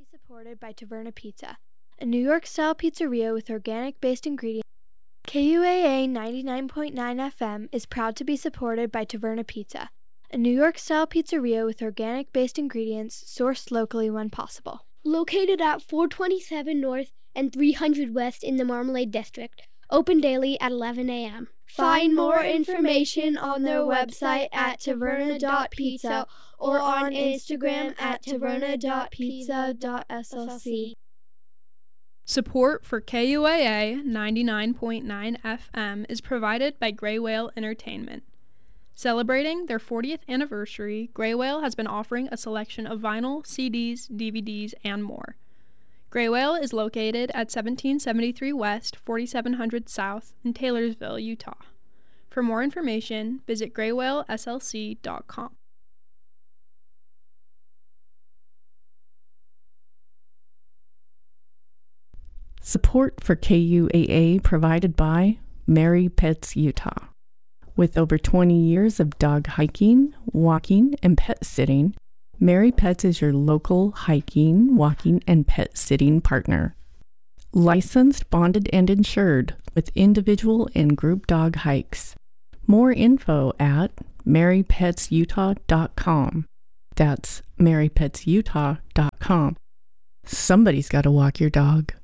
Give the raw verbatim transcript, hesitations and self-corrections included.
Supported by Taverna Pizza, a New York-style pizzeria with organic-based ingredients. K U A A ninety-nine point nine F M is proud to be supported by Taverna Pizza, a New York-style pizzeria with organic-based ingredients sourced locally when possible. Located at four twenty-seven North and three hundred West in the Marmalade District. Open daily at eleven a.m. Find more information on their website at taverna dot pizza or on Instagram at taverna dot pizza dot s l c. Support for K U A A ninety-nine point nine F M is provided by Gray Whale Entertainment. Celebrating their fortieth anniversary, Gray Whale has been offering a selection of vinyl, C Ds, D V Ds, and more. Gray Whale is located at seventeen seventy-three West, forty-seven hundred South in Taylorsville, Utah. For more information, visit gray whale s l c dot com. Support for K U A A provided by Mary Pets Utah. With over twenty years of dog hiking, walking, and pet sitting, Mary Pets is your local hiking, walking, and pet sitting partner. Licensed, bonded, and insured with individual and group dog hikes. More info at mary pets utah dot com. That's mary pets utah dot com. Somebody's got to walk your dog.